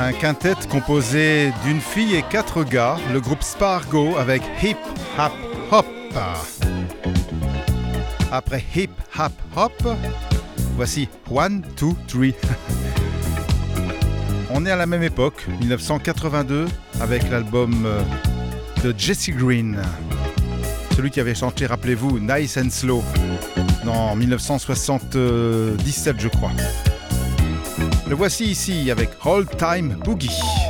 Un quintet composé d'une fille et 4 gars, le groupe Spargo avec Hip Hop Hop. Après Hip Hop Hop, voici 1, 2, 3. On est à la même époque, 1982, avec l'album de Jesse Green. Celui qui avait chanté, rappelez-vous, Nice and Slow, en 1977, je crois. Le voici ici avec Old Time Boogie.